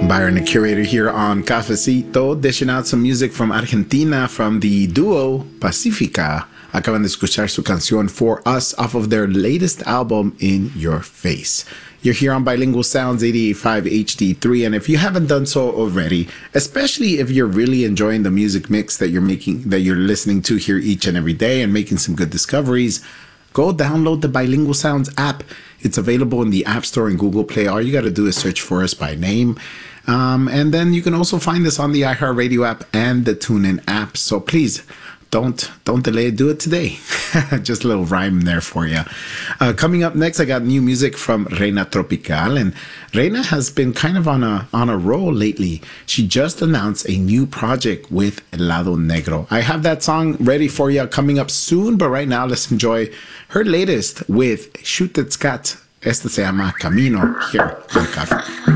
Byron, the curator here on Cafecito, dishing out some music from Argentina from the duo Pacifica. Acaban de escuchar su canción For Us off of their latest album, In Your Face. You're here on Bilingual Sounds 88.5 HD3, and if you haven't done so already, especially if you're really enjoying the music mix that you're listening to here each and every day and making some good discoveries, go download the Bilingual Sounds app. It's available in the App Store and Google Play. All you got to do is search for us by name. And then you can also find us on the iHeartRadio app and the TuneIn app. So please, don't delay. Do it today. Just a little rhyme there for you. Coming up next, I got new music from Reina Tropical, and Reina has been kind of on a roll lately. She just announced a new project with Lado Negro. I have that song ready for you coming up soon, but right now let's enjoy her latest with Shutet Scat. Este se llama Camino here on Café.